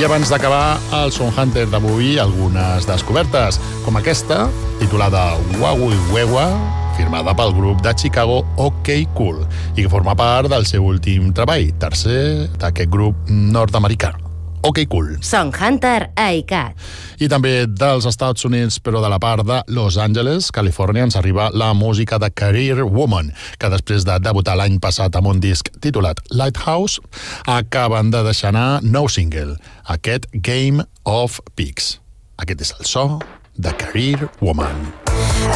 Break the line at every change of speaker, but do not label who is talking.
I abans d'acabar el Sound Hunter d'avui, algunes descobertes, com aquesta, titulada Wawi Wewa, firmada pel grup de Chicago OK Cool, i que forma part del seu últim treball, tercer d'aquest grup nord-americà. OK Cool.
Sound Hunter a ICAT.
I també dels Estats Units, però de la part de Los Angeles, Califòrnia, ens arriba la música de Career Woman, que després de debutar l'any passat amb un disc titulat Lighthouse, acaben de deixar anar nou single, aquest Game of Pigs. Aquest és el so de Career Woman.